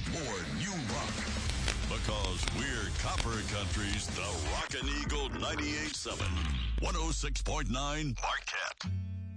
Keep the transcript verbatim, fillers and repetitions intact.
more new rock. Because we're Copper Country's The Rockin' Eagle ninety-eight point seven, one oh six point nine, Mark